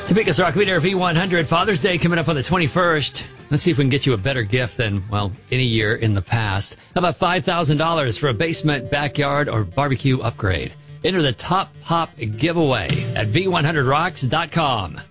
Topeka's Rock Leader V100 Father's Day coming up on the 21st. Let's see if we can get you a better gift than, well, any year in the past. How about $5,000 for a basement, backyard, or barbecue upgrade? Enter the Top Pop giveaway at V100rocks.com.